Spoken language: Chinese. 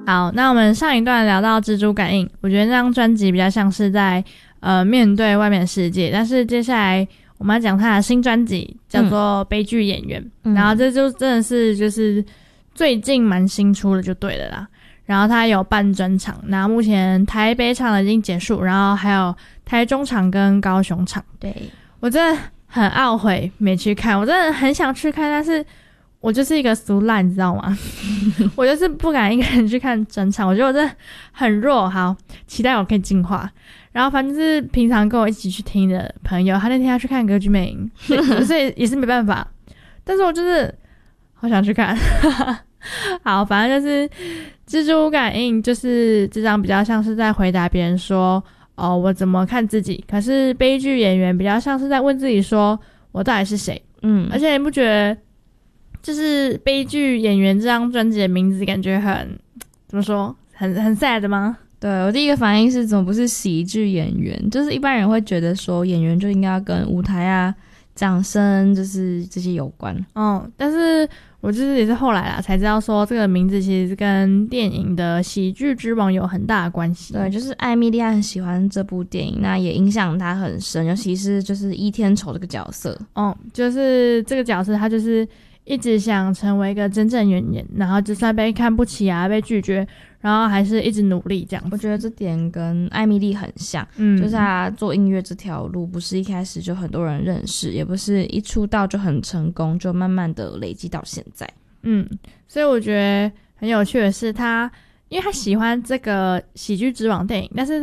好，那我们上一段聊到蜘蛛感应，我觉得那张专辑比较像是在面对外面的世界，但是接下来我们要讲他的新专辑叫做悲剧演员，然后这就真的是就是最近蛮新出的就对了啦。然后他有办专场，然后目前台北场已经结束，然后还有台中场跟高雄场。 对， 我真的很懊悔没去看，我真的很想去看，但是我就是一个俗烂，你知道吗？我就是不敢一个人去看专场，我觉得我真的很弱。好，期待我可以进化。然后反正就是平常跟我一起去听的朋友，他那天要去看歌剧魅影，所以也是没办法。但是我就是好想去看。好，反正就是蜘蛛感应，就是这张比较像是在回答别人说我怎么看自己，可是悲剧演员比较像是在问自己说我到底是谁。而且你不觉得就是悲剧演员这张专辑的名字感觉很怎么说很 sad 吗？ 对，我第一个反应是怎么不是喜剧演员，就是一般人会觉得说演员就应该要跟舞台啊掌声就是这些有关。 但是我就是也是后来啦才知道说这个名字其实跟电影的喜剧之王有很大的关系。 对，就是艾米莉亚很喜欢这部电影，那也影响她很深，尤其是就是伊天仇这个角色。 就是这个角色他就是一直想成为一个真正演员，然后就算被看不起啊被拒绝，然后还是一直努力这样子。 我觉得这点跟艾米丽很像，就是她做音乐这条路不是一开始就很多人认识，也不是一出道就很成功，就慢慢的累积到现在。 所以我觉得很有趣的是因为他喜欢这个喜剧之王电影，但是